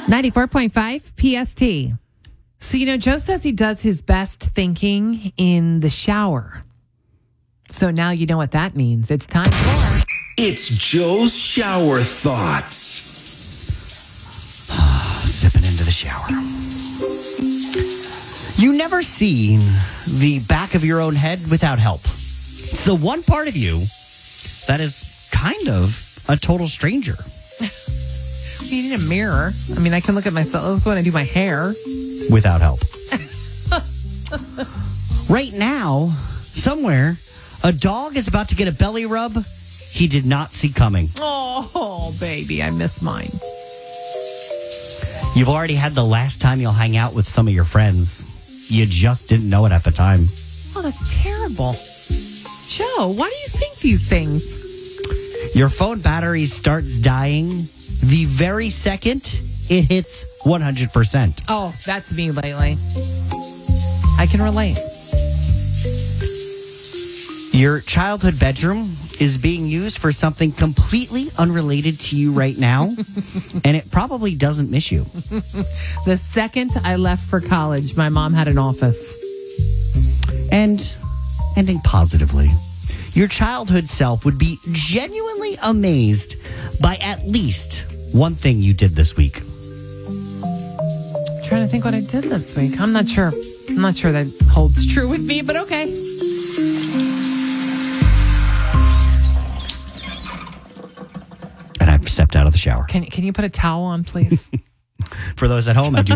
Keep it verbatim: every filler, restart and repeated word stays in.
ninety-four point five P S T. So, you know, Joe says he does his best thinking in the shower. So now you know what that means. It's time for... It's Joe's Shower Thoughts. Sipping into the shower. You never seen the back of your own head without help. It's the one part of you that is kind of a total stranger. You need a mirror. I mean, I can look at myself when I do my hair. Without help. Right now, somewhere, a dog is about to get a belly rub he did not see coming. Oh, baby, I miss mine. You've already had the last time you'll hang out with some of your friends. You just didn't know it at the time. Oh, that's terrible. Joe, why do you think these things? Your phone battery starts dying the very second it hits one hundred percent. Oh, that's me lately. I can relate. Your childhood bedroom is being used for something completely unrelated to you right now, and it probably doesn't miss you. The second I left for college, my mom had an office. And ending positively, your childhood self would be genuinely amazed by at least one thing you did this week. I'm trying to think what I did this week. I'm not sure. I'm not sure that holds true with me, but okay. And I've stepped out of the shower. Can can you put a towel on, please? For those at home, I do